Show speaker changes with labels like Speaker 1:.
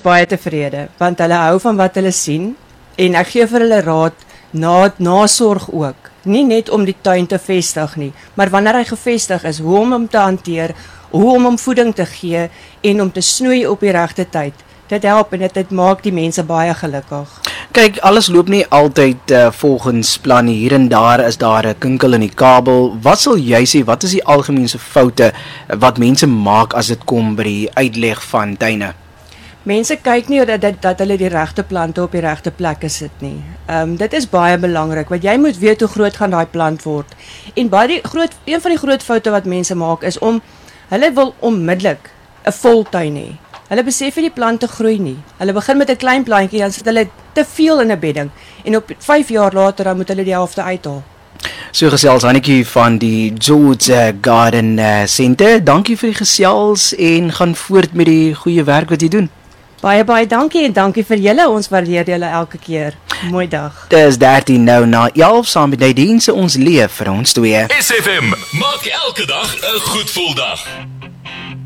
Speaker 1: baie tevrede, want hulle hou van wat hulle sien, en ek gee vir hulle raad, nasorg ook. Nie net om die tuin te vestig nie, maar wanneer hy gevestig is, hoe om hom te hanteer, hoe om hom voeding te gee, en om te snoei op die regte tyd. Dit help en dit maak die mense baie gelukkig.
Speaker 2: Kyk, alles loop nie altyd volgens plan nie. Hier en daar is daar 'n kinkel in die kabel. Wat sal jy sê, wat is die algemeenste foute wat mense maak as dit kom by die uitleg van tuine?
Speaker 1: Mense kyk nie dat hulle die regte plante op die regte plekke sit nie. Dit is baie belangrik, want jy moet weet hoe groot gaan daai plant word. En een van die groot foute wat mense maak is hulle wil onmiddellik 'n voltuin hê. Hulle besef nie die plante groei nie. Hulle begin met 'n klein plantjie, dan sit hulle te veel in 'n bedding en op 5 jaar later dan moet hulle die helfte uithaal.
Speaker 2: So gesels Hannetjie van die George Garden Center. Dankie vir die gesels en gaan voort met die goeie werk wat jy doen.
Speaker 1: Baie dankie en dankie vir julle. Ons waardeer julle elke keer. Mooi dag.
Speaker 2: Dis 13 nou na 11 saam met Nadine se ons leef vir ons twee.
Speaker 3: SFM maak elke dag 'n goed gevoel dag.